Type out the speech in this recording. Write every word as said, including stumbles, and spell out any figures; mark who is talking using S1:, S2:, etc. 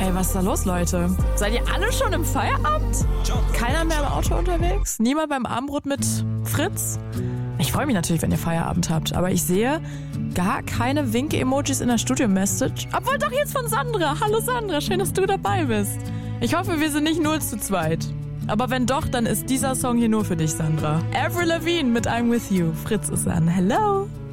S1: Ey, was ist da los, Leute? Seid ihr alle schon im Feierabend? Keiner mehr im Auto unterwegs? Niemand beim Abendbrot mit Fritz? Ich freue mich natürlich, wenn ihr Feierabend habt, aber ich sehe gar keine Winke-Emojis in der Studio-Message. Obwohl doch jetzt von Sandra. Hallo Sandra, schön, dass du dabei bist. Ich hoffe, wir sind nicht nur zu zweit. Aber wenn doch, dann ist dieser Song hier nur für dich, Sandra. Avril Lavigne mit I'm With You. Fritz ist an. Hello.